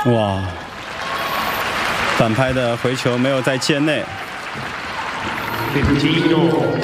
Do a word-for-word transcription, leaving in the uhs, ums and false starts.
哇，反拍的回球没有在界内。